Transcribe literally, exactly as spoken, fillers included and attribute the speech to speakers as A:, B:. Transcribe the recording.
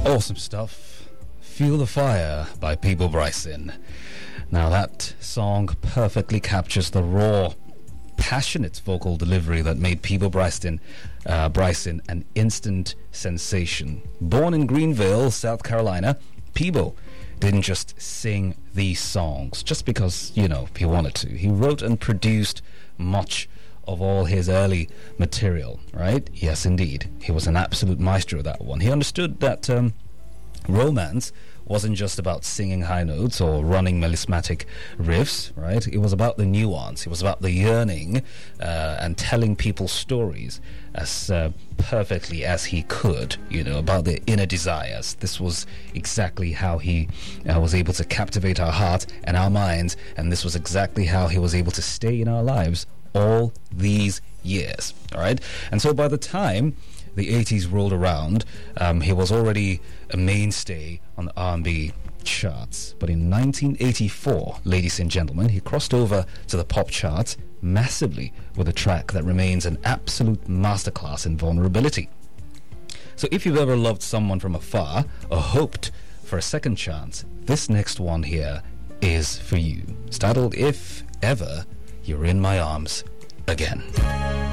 A: Awesome stuff. Feel the Fire by Peabo Bryson. Now that song perfectly captures the raw, passionate vocal delivery that made Peabo Bryson, uh, Bryson an instant sensation. Born in Greenville, South Carolina, Peabo didn't just sing these songs just because, you know, he wanted to. He wrote and produced much of all his early material, right? Yes, indeed. He was an absolute maestro of that one. He understood that um, romance wasn't just about singing high notes or running melismatic riffs, right? It was about the nuance. It was about the yearning uh, and telling people stories as uh, perfectly as he could, you know, about their inner desires. This was exactly how he uh, was able to captivate our heart and our minds, and this was exactly how he was able to stay in our lives all these years, all right? And so by the time the eighties rolled around, um, he was already a mainstay on the R and B charts. But in nineteen eighty-four, ladies and gentlemen, he crossed over to the pop charts massively with a track that remains an absolute masterclass in vulnerability. So if you've ever loved someone from afar or hoped for a second chance, this next one here is for you. It's titled If Ever You're in My Arms Again.